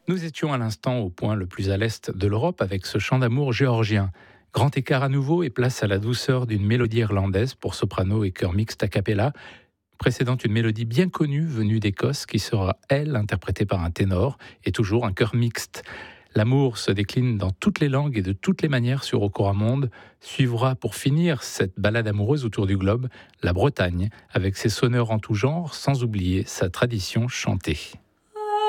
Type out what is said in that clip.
Nous étions à l'instant au point le plus à l'est de l'Europe avec ce chant d'amour géorgien. Grand écart à nouveau et place à la douceur d'une mélodie irlandaise pour soprano et chœur mixte a cappella, précédant une mélodie bien connue venue d'Écosse qui sera, elle, interprétée par un ténor et toujours un chœur mixte. L'amour se décline dans toutes les langues et de toutes les manières sur Okora Monde. Suivra pour finir cette balade amoureuse autour du globe, la Bretagne, avec ses sonneurs en tout genre, sans oublier sa tradition chantée.